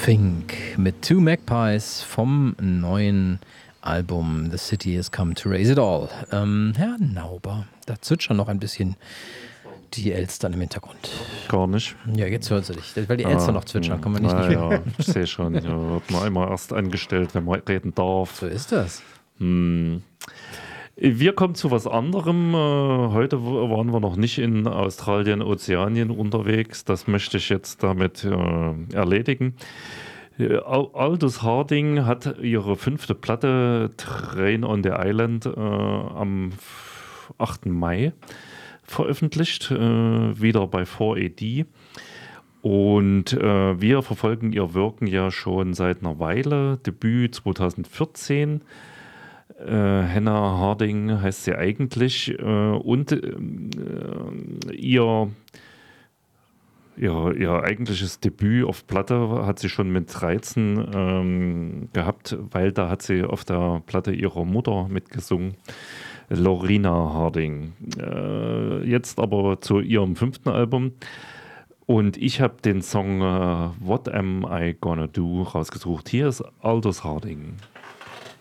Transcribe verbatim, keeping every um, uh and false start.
Fink mit Two Magpies vom neuen Album The City Has Come to Raise It All. Ähm, Herr Nauber, da zwitschern noch ein bisschen die Elstern im Hintergrund. Gar nicht. Ja, jetzt hört sie dich. Weil die Elstern ah, noch zwitschern, kann man nicht. Na, nicht ja, ich sehe schon. Ja, wird man immer erst angestellt, wenn man reden darf. So ist das. Hm. Wir kommen zu was anderem. Heute waren wir noch nicht in Australien, Ozeanien unterwegs. Das möchte ich jetzt damit äh, erledigen. Aldous Harding hat ihre fünfte Platte Train on the Island äh, am achten Mai veröffentlicht, äh, wieder bei vier A D. Und äh, wir verfolgen ihr Wirken ja schon seit einer Weile. Debüt zwanzig vierzehn. Äh, Hannah Harding heißt sie eigentlich. Äh, und äh, ihr, ihr, ihr eigentliches Debüt auf Platte hat sie schon mit dreizehn ähm, gehabt, weil da hat sie auf der Platte ihrer Mutter mitgesungen. Lorena Harding. Äh, jetzt aber zu ihrem fünften Album. Und ich habe den Song uh, What Am I Gonna Do rausgesucht. Hier ist Aldous Harding.